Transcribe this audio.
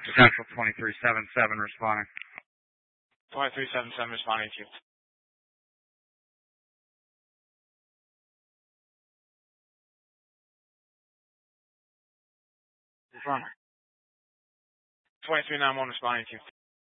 Central 2377 responding. 2377 responding to you. Responding. 2391 responding to you.